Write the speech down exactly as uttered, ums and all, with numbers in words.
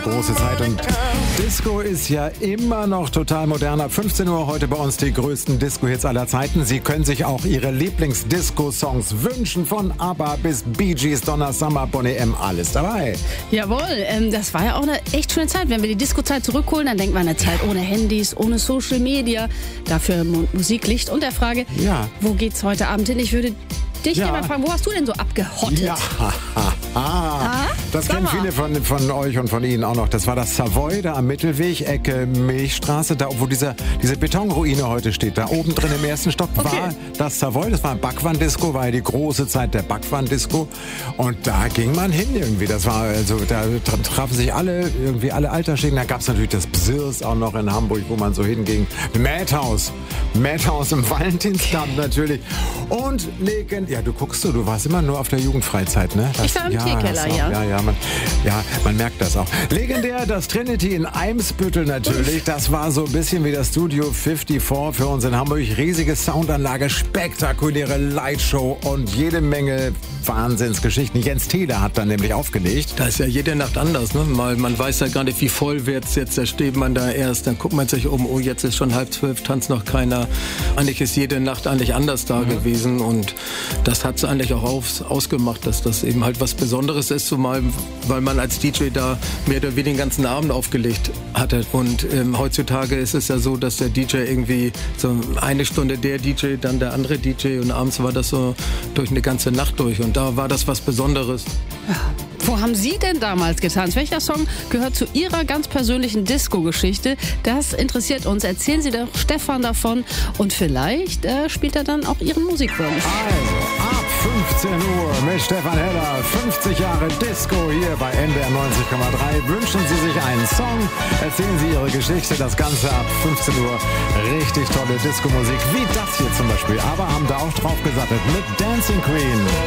große Zeit und Disco ist ja immer noch total modern. Ab fünfzehn Uhr heute bei uns die größten Disco-Hits aller Zeiten. Sie können sich auch Ihre Lieblings-Disco-Songs wünschen, von ABBA bis Bee Gees, Donna Summer, Boney M. Alles dabei. Jawohl, ähm, das war ja auch eine echt schöne Zeit. Wenn wir die Disco-Zeit zurückholen, dann denkt man an eine Zeit ohne Handys, ohne Social Media, dafür Musik, Licht und der Frage, ja. Wo geht's heute Abend hin? Ich würde dich ja. gerne fragen, wo hast du denn so abgehottet? Ja, ah, das kennen viele von, von euch und von Ihnen auch noch. Das war das Savoy da am Mittelweg, Ecke Milchstraße, da wo dieser, diese Betonruine heute steht. Da oben drin im ersten Stock okay. war das Savoy, das war ein Backwand-Disco, war ja die große Zeit der Backwand-Disco. Und da ging man hin irgendwie. Das war also, da trafen sich alle, irgendwie alle Altersschichten. Da gab es natürlich das Bsirs auch noch in Hamburg, wo man so hinging. Madhouse, Madhouse im Valentinsdamm natürlich. Und Legend. Ja, du guckst so, du warst immer nur auf der Jugendfreizeit, ne? Das, ich war im ja, Teekeller, auch, ja. Ja, ja, man, ja, man merkt das auch. Legendär, das Trinity in Eimsbüttel natürlich. Das war so ein bisschen wie das Studio vierundfünfzig für uns in Hamburg. Riesige Soundanlage, spektakuläre Lightshow und jede Menge Wahnsinnsgeschichten. Jens Thiele hat dann nämlich aufgelegt. Da ist ja jede Nacht anders, ne? Mal, man weiß ja gar nicht, wie voll wird's jetzt. Da steht man da erst, dann guckt man sich um, oh, jetzt ist schon halb zwölf, tanzt noch keiner. Eigentlich ist jede Nacht eigentlich anders da mhm. gewesen und das hat es eigentlich auch aus, ausgemacht, dass das eben halt was Besonderes ist, zumal weil man als D J da mehr oder weniger den ganzen Abend aufgelegt hatte. Und ähm, heutzutage ist es ja so, dass der D J irgendwie so eine Stunde der D J, dann der andere D J und abends war das so durch eine ganze Nacht durch und da war das was Besonderes. Ja. Wo haben Sie denn damals getanzt? Welcher Song gehört zu Ihrer ganz persönlichen Disco-Geschichte? Das interessiert uns. Erzählen Sie doch Stefan davon und vielleicht äh, spielt er dann auch Ihren Musikwunsch. Also, ab fünfzehn Uhr mit Stefan Heller, fünfzig Jahre Disco hier bei N D R neunzig Komma drei. Wünschen Sie sich einen Song, erzählen Sie Ihre Geschichte, das Ganze ab fünfzehn Uhr. Richtig tolle Disco-Musik, wie das hier zum Beispiel. Aber haben da auch drauf gesattelt mit Dancing Queen.